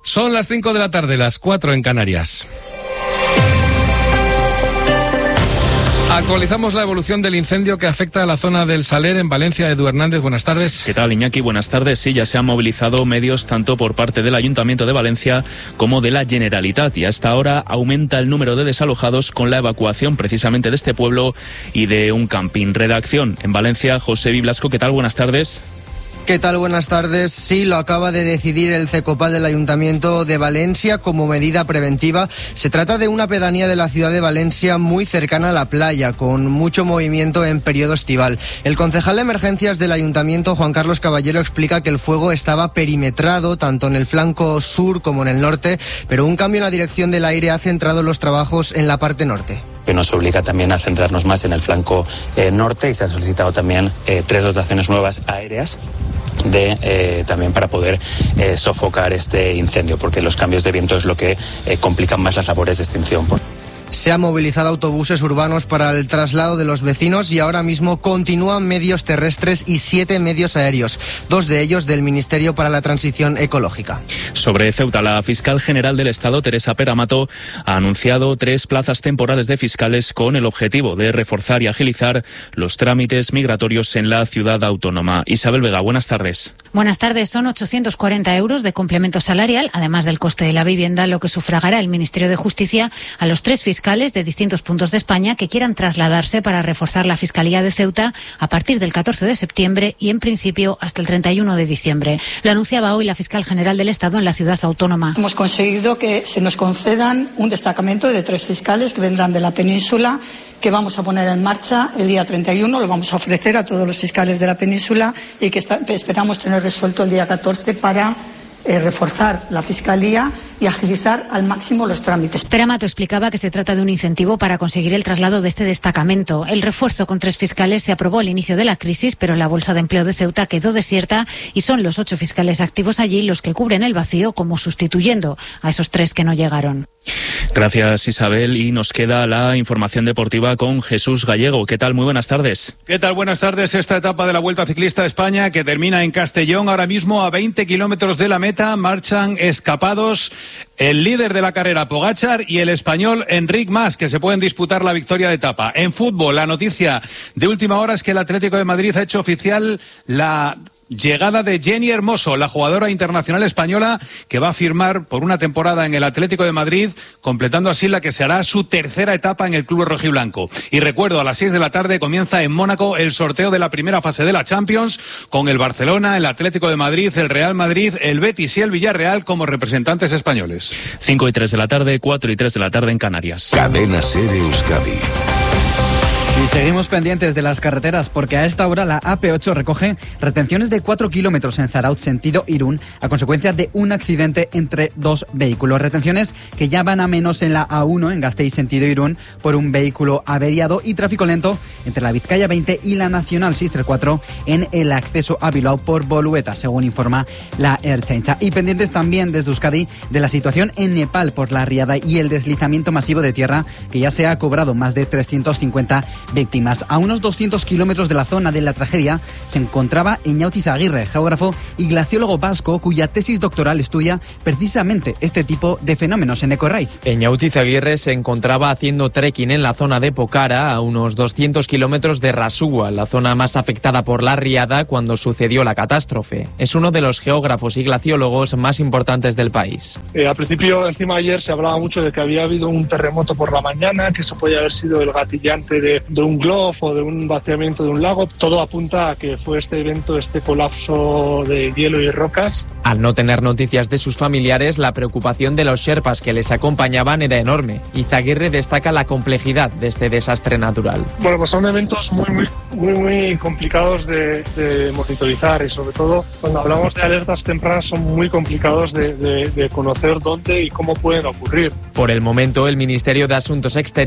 Son las 5 de la tarde, las 4 en Canarias. Actualizamos la evolución del incendio que afecta a la zona del Saler en Valencia. Edu Hernández, buenas tardes. ¿Qué tal, Iñaki? Buenas tardes. Sí, ya se han movilizado medios tanto por parte del Ayuntamiento de Valencia como de la Generalitat, y hasta ahora aumenta el número de desalojados con la evacuación precisamente de este pueblo y de un camping. Redacción en Valencia, José Biblasco. ¿Qué tal? Buenas tardes. ¿Qué tal? Buenas tardes. Sí, lo acaba de decidir el CECOPAD del Ayuntamiento de Valencia como medida preventiva. Se trata de una pedanía de la ciudad de Valencia muy cercana a la playa, con mucho movimiento en periodo estival. El concejal de emergencias del Ayuntamiento, Juan Carlos Caballero, explica que el fuego estaba perimetrado tanto en el flanco sur como en el norte, pero un cambio en la dirección del aire ha centrado los trabajos en la parte norte. Que nos obliga también a centrarnos más en el flanco norte, y se han solicitado también 3 dotaciones nuevas aéreas también para poder sofocar este incendio, porque los cambios de viento es lo que complican más las labores de extinción. Se han movilizado autobuses urbanos para el traslado de los vecinos y ahora mismo continúan medios terrestres y 7 medios aéreos, 2 de ellos del Ministerio para la Transición Ecológica. Sobre Ceuta, la fiscal general del Estado, Teresa Peramato, ha anunciado 3 plazas temporales de fiscales con el objetivo de reforzar y agilizar los trámites migratorios en la ciudad autónoma. Isabel Vega, buenas tardes. Buenas tardes. Son 840 euros de complemento salarial, además del coste de la vivienda, lo que sufragará el Ministerio de Justicia a los 3 fiscales de distintos puntos de España que quieran trasladarse para reforzar la Fiscalía de Ceuta a partir del 14 de septiembre y, en principio, hasta el 31 de diciembre. Lo anunciaba hoy la fiscal general del Estado en la ciudad autónoma. Hemos conseguido que se nos concedan un destacamento de 3 fiscales que vendrán de la península, que vamos a poner en marcha el día 31, lo vamos a ofrecer a todos los fiscales de la península y que esperamos tener resuelto el día 14 para reforzar la Fiscalía y agilizar al máximo los trámites. Peramato explicaba que se trata de un incentivo para conseguir el traslado de este destacamento. El refuerzo con 3 fiscales se aprobó al inicio de la crisis, pero la bolsa de empleo de Ceuta quedó desierta y son los 8 fiscales activos allí los que cubren el vacío, como sustituyendo a esos 3 que no llegaron. Gracias, Isabel, y nos queda la información deportiva con Jesús Gallego. ¿Qué tal? Muy buenas tardes. ¿Qué tal? Buenas tardes. Esta etapa de la Vuelta Ciclista a España, que termina en Castellón, ahora mismo a 20 kilómetros de la meta, marchan escapados el líder de la carrera, Pogačar, y el español Enric Mas, que se pueden disputar la victoria de etapa. En fútbol, la noticia de última hora es que el Atlético de Madrid ha hecho oficial la llegada de Jenny Hermoso, la jugadora internacional española que va a firmar por una temporada en el Atlético de Madrid, completando así la que será su tercera etapa en el club rojiblanco. Y recuerdo, a las 6 de la tarde comienza en Mónaco el sorteo de la primera fase de la Champions, con el Barcelona, el Atlético de Madrid, el Real Madrid, el Betis y el Villarreal como representantes españoles. 5 y 3 de la tarde, 4 y 3 de la tarde en Canarias. Cadena SER Euskadi. Y seguimos pendientes de las carreteras porque a esta hora la AP8 recoge retenciones de 4 kilómetros en Zarautz sentido Irún a consecuencia de un accidente entre 2 vehículos. Retenciones que ya van a menos en la A1 en Gasteiz sentido Irún por un vehículo averiado, y tráfico lento entre la Vizcaya 20 y la Nacional 634 en el acceso a Bilbao por Bolueta, según informa la Ertzaintza. Y pendientes también desde Euskadi de la situación en Nepal por la riada y el deslizamiento masivo de tierra, que ya se ha cobrado más de 350 víctimas. A unos 200 kilómetros de la zona de la tragedia se encontraba Iñauti Izaguirre, geógrafo y glaciólogo vasco, cuya tesis doctoral estudia precisamente este tipo de fenómenos en Ecorraiz. Iñauti Izaguirre se encontraba haciendo trekking en la zona de Pocara, a unos 200 kilómetros de Rasúa, la zona más afectada por la riada cuando sucedió la catástrofe. Es uno de los geógrafos y glaciólogos más importantes del país. Al principio, encima ayer, se hablaba mucho de que había habido un terremoto por la mañana, que eso podía haber sido el gatillante de un globo o de un vaciamiento de un lago. Todo apunta a que fue este evento, este colapso de hielo y rocas. Al no tener noticias de sus familiares, la preocupación de los sherpas que les acompañaban era enorme. Izaguirre destaca la complejidad de este desastre natural. Bueno, pues son eventos muy complicados de monitorizar, y sobre todo cuando hablamos de alertas tempranas son muy complicados de conocer dónde y cómo pueden ocurrir. Por el momento, el Ministerio de Asuntos Exteriores